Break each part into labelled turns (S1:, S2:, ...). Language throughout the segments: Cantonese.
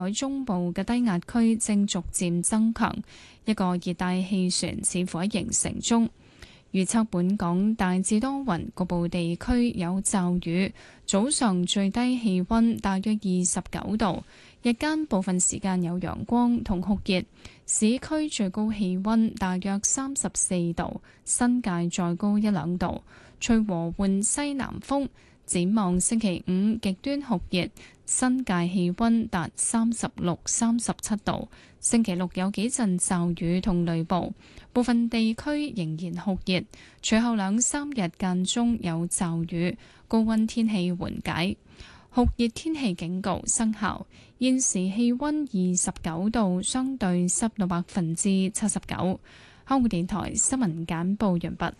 S1: 海中部嘅低壓區正逐漸增強，一個熱帶氣旋似乎喺形成中。預測本港大致多雲，局部地區有驟雨。早上最低氣溫大約29度，日間部分時間有陽光同酷熱。市區最高氣溫大約34度，新界再高1-2度。吹和緩西南風。展望星期五極端酷熱，新界氣溫達36、37度。星期六有幾陣驟雨同雷暴，部分地區仍然酷熱。隨後2-3日間中有驟雨，高溫天氣緩解，酷熱天氣警告生效。現時氣溫29度，相對濕度79%。香港電台新聞簡報完畢。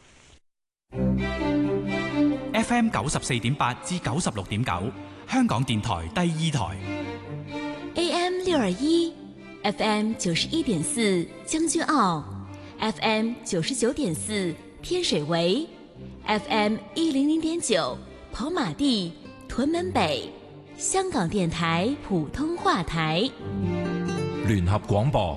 S2: FM 94.8至96.9，香港電台第2台。
S3: AM 621 FM 91.4將軍澳 FM 99.4天水圍 FM 100.9跑馬地屯門北，香港電台普通話台。
S4: 聯合廣播。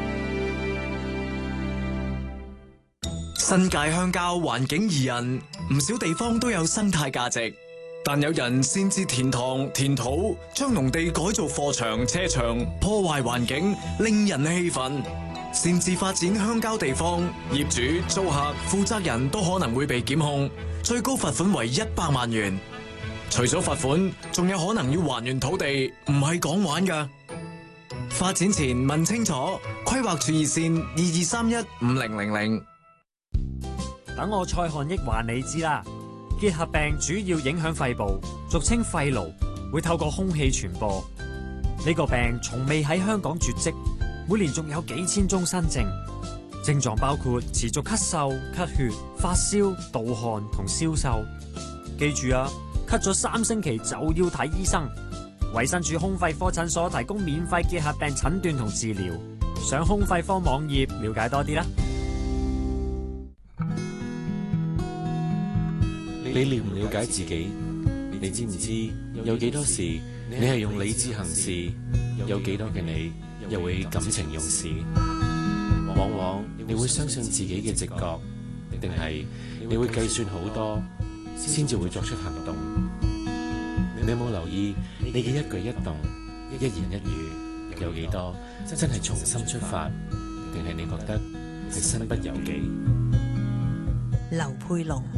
S5: 新界鄉郊環境宜人，唔少地方都有生態價值，但有人擅自填塘填土，將農地改做貨場車場，破壞環境，令人氣憤。擅自發展鄉郊地方，業主、租客、負責人都可能會被檢控，最高罰款為100萬元。除咗罰款，仲有可能要還原土地，唔係講玩㗎。發展前問清楚，規劃處熱線22315000。
S6: 等我蔡漢益話你知啦，結核病主要影響肺部，俗稱肺癆，會透過空氣傳播。呢個病從未喺香港絕跡，每年仲有幾千宗新症，症狀包括持續咳嗽、咳血、發燒、盜汗同消瘦。記住啊，咳咗3星期就要睇醫生。衛生署胸肺科診所提供免費結核病診斷同治療，上胸肺科網頁了解多啲啦。
S7: 你了唔了解自己？你知唔知有幾多時你係用理智行事，有幾多嘅你又會感情用事？往往你會相信自己嘅直覺，定係你會計算好多先至會作出行動？你有冇留意你嘅一舉一動、一言一語有幾多真係從心出發，定係你覺得係身不由己？
S8: 劉佩龍。